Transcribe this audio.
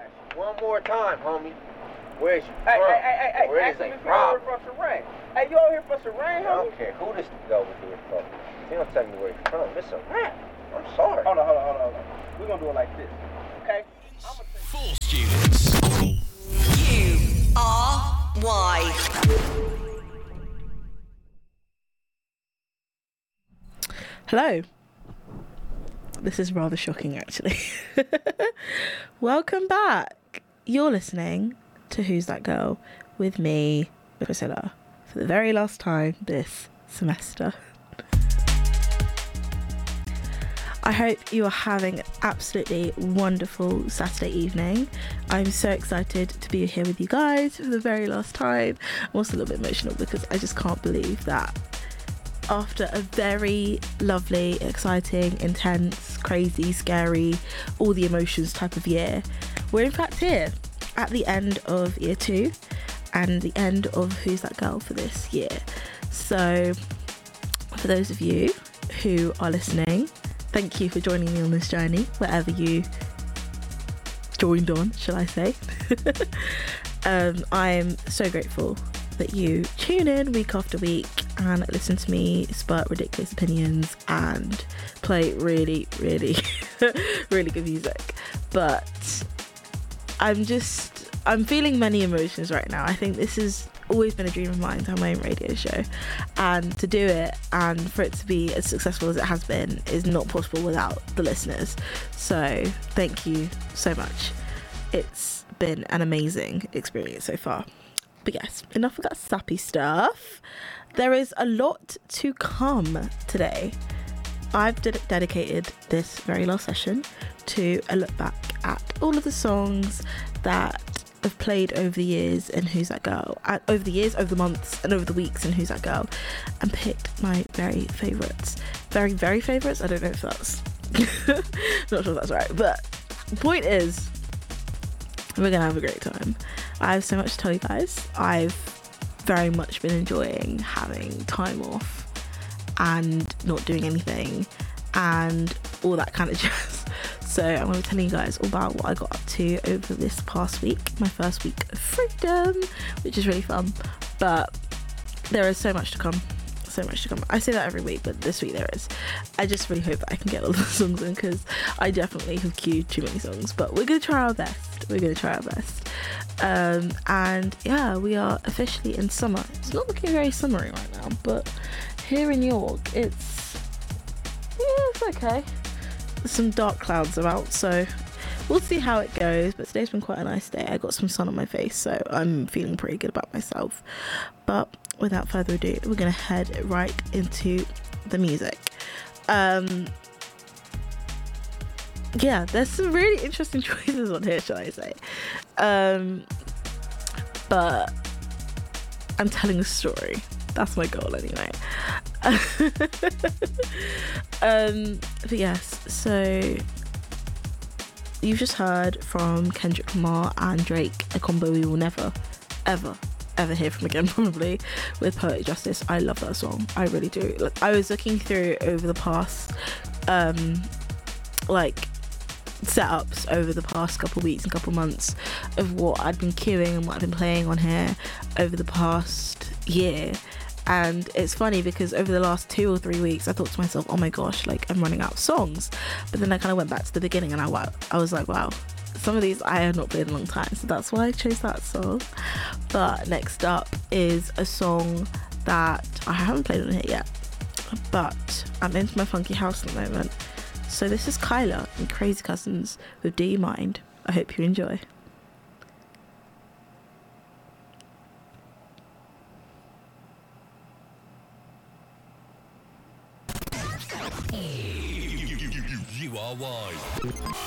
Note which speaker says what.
Speaker 1: One more time, homie. Where's you
Speaker 2: Hey,
Speaker 1: from?
Speaker 2: hey,
Speaker 1: Where
Speaker 2: ask
Speaker 1: is
Speaker 2: him
Speaker 1: they
Speaker 2: if you over for some rain. Hey, you over here for some rain,
Speaker 1: I don't
Speaker 2: homie?
Speaker 1: care who this go with here from. You don't tell me where you're from. It's a rap. I'm sorry.
Speaker 2: Hold on. We're gonna do it like this, okay?
Speaker 3: Four students.
Speaker 4: U-R-Y.
Speaker 5: Hello. This is rather shocking, actually. Welcome back. You're listening to Who's That Girl with me, Priscilla, for the very last time this semester. I hope you are having an absolutely wonderful Saturday evening. I'm so excited to be here with you guys for the very last time. I'm also a little bit emotional because I just can't believe that after a very lovely, exciting, intense, crazy, scary, all the emotions type of year, we're in fact here at the end of year 2 and the end of Who's That Girl for this year. So for those of you who are listening, thank you for joining me on this journey, wherever you joined on, shall I say. I'm so grateful that you tune in week after week and listen to me spurt ridiculous opinions and play really, really, really good music. But I'm feeling many emotions right now. I think this has always been a dream of mine to have my own radio show, and to do it and for it to be as successful as it has been is not possible without the listeners. So thank you so much. It's been an amazing experience so far. But yes, enough of that sappy stuff. There is a lot to come today. I've dedicated this very last session to a look back at all of the songs that have played over the years in Who's That Girl, over the months and over the weeks in Who's That Girl, and picked my very favourites. Very, very favourites? I don't know if that's... not sure if that's right. But the point is, we're going to have a great time. I have so much to tell you guys. I've very much been enjoying having time off and not doing anything and all that kind of jazz. So I'm going to be telling you guys all about what I got up to over this past week, my first week of freedom, which is really fun. But there is so much to come. So much to come. I say that every week, but this week there is. I just really hope that I can get all the songs in, because I definitely have queued too many songs, but we're going to try our best. And yeah, we are officially in summer. It's not looking very summery right now, but here in York, it's okay. There's some dark clouds about, so we'll see how it goes. But today's been quite a nice day. I got some sun on my face, so I'm feeling pretty good about myself. But without further ado, we're gonna head right into the music. Yeah, there's some really interesting choices on here, shall I say. But I'm telling a story. That's my goal anyway. But yes, so you've just heard from Kendrick Lamar and Drake, a combo we will never, ever hear from again, probably, with Poetic Justice. I love that song. I really do. Like, I was looking through over the past setups over the past couple weeks and couple months of what I'd been queuing and what I've been playing on here over the past year. And it's funny because over the last 2 or 3 weeks I thought to myself, oh my gosh, like, I'm running out of songs. But then I kind of went back to the beginning and I was like, wow, some of these I have not played in a long time, so that's why I chose that song. But next up is a song that I haven't played on here yet, but I'm into my funky house at the moment. So this is Kyla and Crazy Cousins with Do You Mind? I hope you enjoy.
Speaker 3: You are wise.